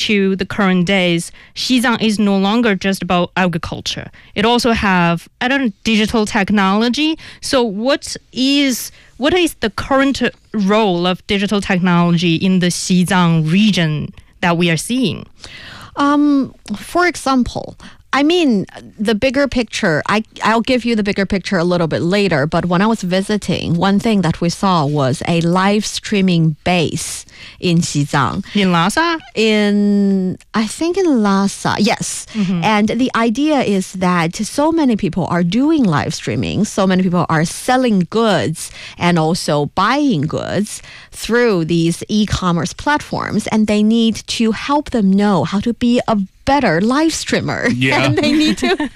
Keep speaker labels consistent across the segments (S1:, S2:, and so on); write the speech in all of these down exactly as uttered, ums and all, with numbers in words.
S1: to the current days, Xizang is no longer just about agriculture. It also have, I don't know, digital technology. So what is what is the current role of digital technology in the Xizang region that we are seeing?
S2: Um, for example, I mean, the bigger picture, I, I'll give you the bigger picture a little bit later, but when I was visiting, one thing that we saw was a live streaming base in Xizang.
S1: In Lhasa?
S2: In, I think in Lhasa, yes. Mm-hmm. And the idea is that so many people are doing live streaming, so many people are selling goods and also buying goods through these e-commerce platforms, and they need to help them know how to be a better live streamer.
S3: Yeah.
S2: And they need to.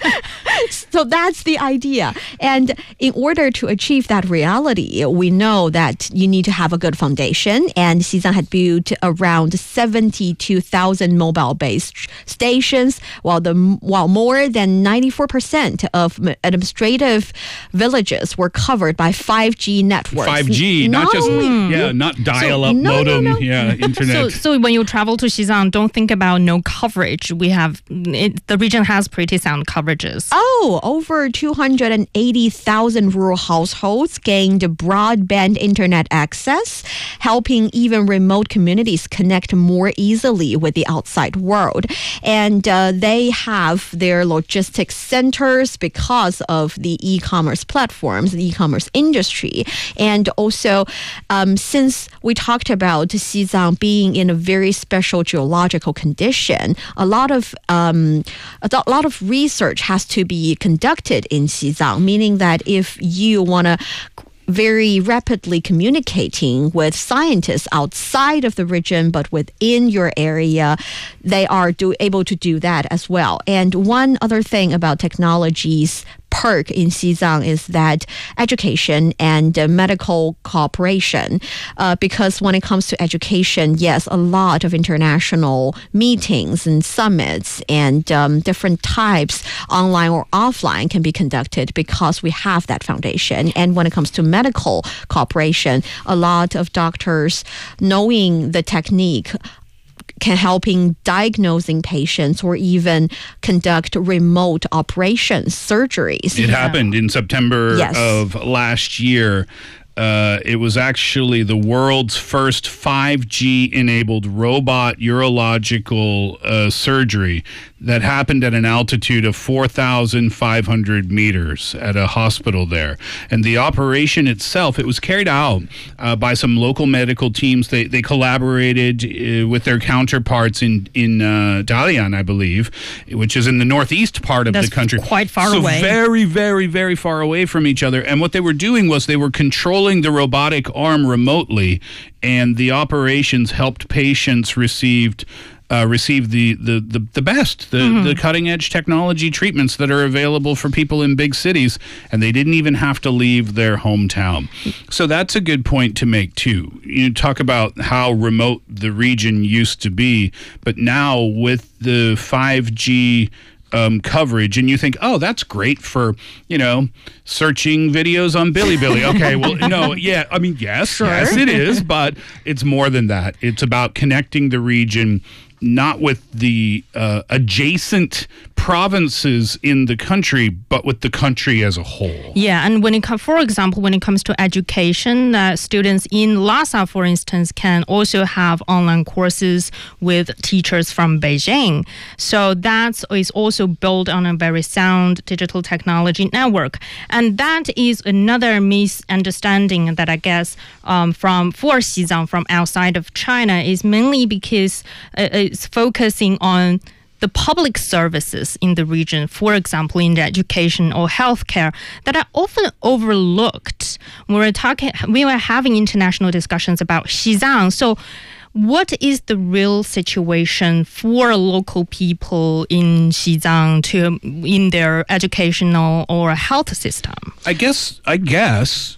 S2: So that's the idea. And in order to achieve that reality, we know that you need to have a good foundation. And Xizang had built around seventy-two thousand mobile-based stations, while the while more than ninety-four percent of administrative villages were covered by five G networks.
S3: five G,
S2: no.
S3: not just yeah, not dial-up
S2: So, no,
S3: modem,
S2: no, no.
S3: yeah, internet.
S1: So, so when you travel to Xizang, don't think about no coverage. We have, it, the region has pretty sound coverages.
S2: Oh, over two hundred eighty thousand rural households gained broadband internet access, helping even remote communities connect more easily with the outside world. And uh, they have their logistics centers because of the e-commerce platforms, the e-commerce industry. And also, um, since we talked about Xizang being in a very special geological condition, a lot of um, a lot of research has to be conducted in Xizang, meaning that if you want to very rapidly communicating with scientists outside of the region, but within your area, they are do, able to do that as well. And one other thing about technologies perk in Xizang is that education and uh, medical cooperation, uh, because when it comes to education, yes, a lot of international meetings and summits and um, different types, online or offline, can be conducted because we have that foundation. And when it comes to medical cooperation, a lot of doctors knowing the technique can helping diagnosing patients or even conduct remote operations, surgeries.
S3: It happened in September
S2: Yes.
S3: of last year. Uh, it was actually the world's first five G-enabled robot urological uh, surgery that happened at an altitude of four thousand five hundred meters at a hospital there. And the operation itself, it was carried out uh, by some local medical teams. They they collaborated uh, with their counterparts in, in uh, Dalian, I believe, which is in the northeast part of
S1: That's
S3: the country.
S1: quite far
S3: so
S1: away.
S3: very, very, very far away from each other. And what they were doing was they were controlling the robotic arm remotely, and the operations helped patients received uh, receive the, the, the, the best, the, mm-hmm. the cutting-edge technology treatments that are available for people in big cities, and they didn't even have to leave their hometown. So that's a good point to make, too. You talk about how remote the region used to be, but now with the five G Um, coverage, and you think, oh, that's great for, you know, searching videos on Bilibili. Okay, well, no, yeah, I mean, yes,
S2: Sure.
S3: yes, it is, but it's more than that. It's about connecting the region, not with the uh, adjacent provinces in the country, but with the country as a whole.
S1: Yeah, and when it comes, for example, when it comes to education, uh, students in Lhasa, for instance, can also have online courses with teachers from Beijing. So that is also built on a very sound digital technology network. And that is another misunderstanding that I guess um, from for Xizang from outside of China is mainly because uh, it's focusing on the public services in the region, for example, in the education or healthcare, that are often overlooked when we're talking, we were having international discussions about Xizang. So what is the real situation for local people in Xizang to in their educational or health system?
S3: I guess, I guess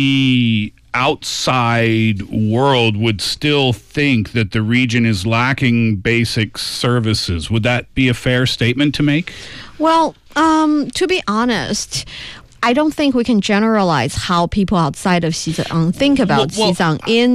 S3: the outside world would still think that the region is lacking basic services. Would that be a fair statement to make?
S2: Well, um, to be honest, I don't think we can generalize how people outside of Xizang think about
S3: Well, well,
S2: Xizang in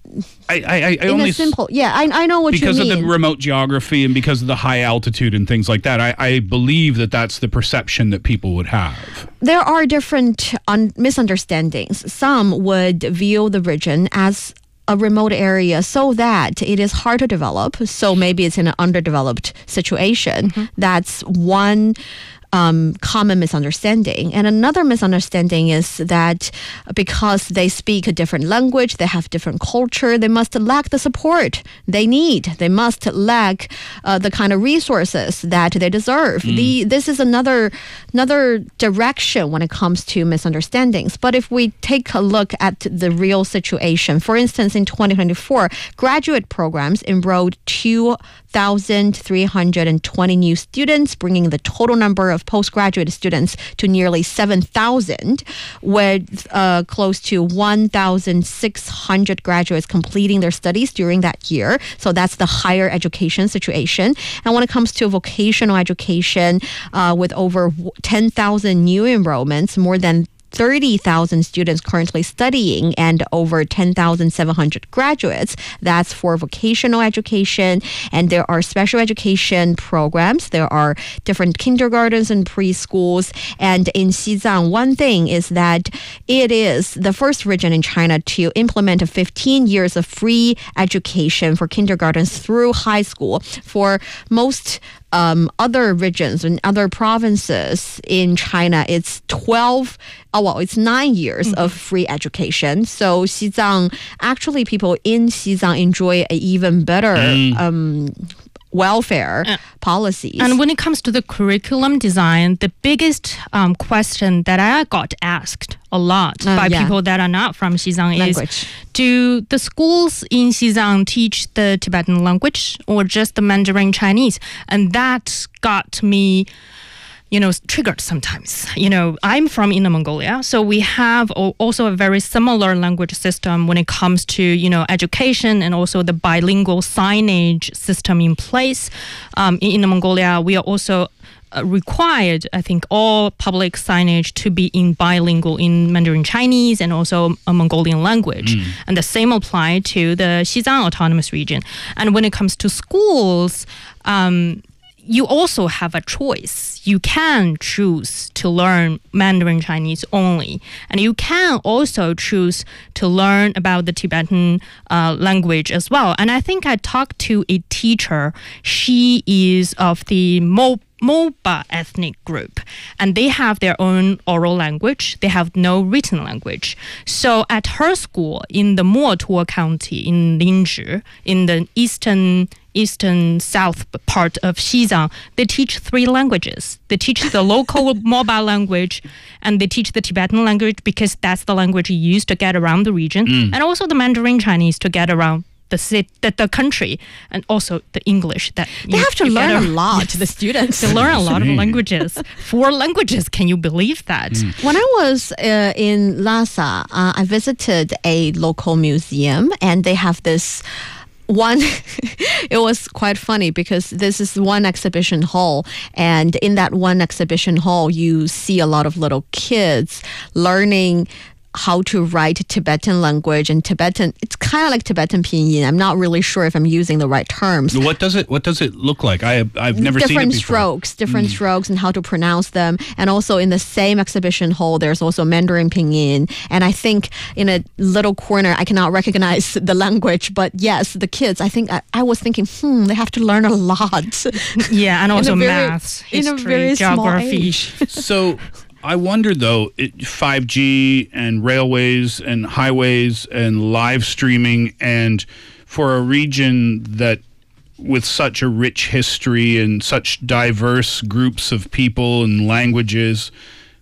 S3: I, I, I
S2: in
S3: only
S2: a simple, yeah, I, I know what you mean.
S3: because of the remote geography and because of the high altitude and things like that. I, I believe that that's the perception that people would have.
S2: There are different un- misunderstandings. Some would view the region as a remote area so that it is hard to develop. So maybe it's in an underdeveloped situation. Mm-hmm. That's one Um, common misunderstanding. And another misunderstanding is that because they speak a different language, they have different culture, they must lack the support they need. They must lack uh, the kind of resources that they deserve. Mm. The, this is another, another direction when it comes to misunderstandings. But if we take a look at the real situation, for instance, in twenty twenty-four, graduate programs enrolled two thousand three hundred twenty new students, bringing the total number of postgraduate students to nearly seven thousand, with uh, close to one thousand six hundred graduates completing their studies during that year. So that's the higher education situation. And when it comes to vocational education, uh, with over ten thousand new enrollments, more than thirty thousand students currently studying and over ten thousand seven hundred graduates. That's for vocational education. And there are special education programs. There are different kindergartens and preschools. And in Xizang, one thing is that it is the first region in China to implement fifteen years of free education for kindergartens through high school. For most Um, other regions and other provinces in China, it's twelve, oh, well, it's nine years mm-hmm. of free education. So Xizang, actually people in Xizang enjoy an even better mm. um, welfare uh, policies.
S1: And when it comes to the curriculum design, the biggest um, question that I got asked a lot uh, by yeah. people that are not from Xizang
S2: language.
S1: is, do the schools in Xizang teach the Tibetan language or just the Mandarin Chinese? And that got me, you know, triggered sometimes. You know, I'm from Inner Mongolia, so we have also a very similar language system when it comes to, you know, education and also the bilingual signage system in place. Um, in Inner Mongolia, we are also Uh, required, I think, all public signage to be in bilingual in Mandarin Chinese and also a Mongolian language. Mm. And the same apply to the Xizang Autonomous Region. And when it comes to schools, um, you also have a choice. You can choose to learn Mandarin Chinese only. And you can also choose to learn about the Tibetan uh, language as well. And I think I talked to a teacher. She is of the Mo Moba ethnic group, and they have their own oral language. They have no written language. So at her school in the Motuo County in Linzhi, in the eastern eastern south part of Xizang, they teach three languages. They teach the local Moba language, and they teach the Tibetan language because that's the language used to get around the region, mm. and also the Mandarin Chinese to get around the city, the, the country, and also the English. That
S2: they
S1: you,
S2: have to learn a lot.
S1: Yes.
S2: The students
S1: they learn a lot of languages. Four languages. Can you believe that? Mm.
S2: When I was uh, in Lhasa, uh, I visited a local museum, and they have this one. It was quite funny because this is one exhibition hall, and in that one exhibition hall, you see a lot of little kids learning how to write Tibetan language and Tibetan. It's kind of like Tibetan Pinyin. I'm not really sure if I'm using the right terms.
S3: What does it What does it look like? I have, I've never
S2: different
S3: seen it before.
S2: strokes, different
S3: mm.
S2: strokes, and how to pronounce them. And also in the same exhibition hall, there's also Mandarin Pinyin. And I think in a little corner, I cannot recognize the language, but yes, the kids. I think I, I was thinking, hmm, they have to learn a lot.
S1: Yeah, and also
S2: very,
S1: maths,
S2: in
S1: history,
S2: a very
S1: geography.
S3: So I wonder, though, it, five G and railways and highways and live streaming, and for a region that with such a rich history and such diverse groups of people and languages,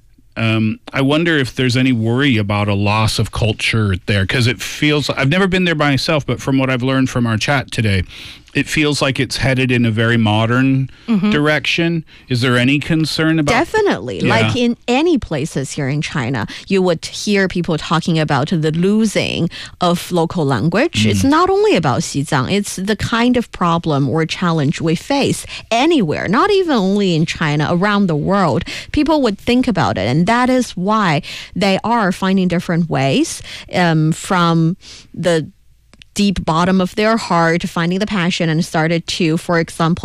S3: um, I wonder if there's any worry about a loss of culture there, because it feels, I've never been there by myself, but from what I've learned from our chat today, it feels like it's headed in a very modern mm-hmm. direction. Is there any concern about?
S2: Definitely.
S3: Yeah.
S2: Like in any places here in China, you would hear people talking about the losing of local language. Mm. It's not only about Xizang. It's the kind of problem or challenge we face anywhere, not even only in China, around the world. People would think about it. And that is why they are finding different ways um, from the deep bottom of their heart, finding the passion, and started to, for example,